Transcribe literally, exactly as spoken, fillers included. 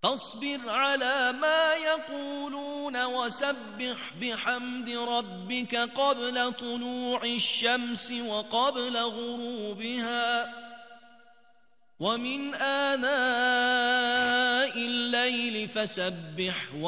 فاصبر على ما يقولون وسبح بحمد ربك قبل طلوع الشمس وقبل غروبها ومن آناء الليل فسبح